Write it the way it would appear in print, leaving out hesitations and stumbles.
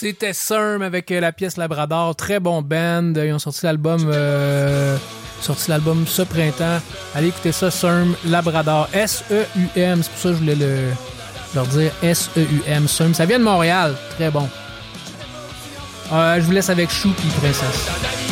C'était Serm avec la pièce Labrador. Très bon band. Ils ont sorti l'album ce printemps. Allez écouter ça, Serm Labrador. S-E-U-M. C'est pour ça que je voulais leur dire S-E-U-M. Serm. Ça vient de Montréal. Très bon. Je vous laisse avec Chou puis Princesse.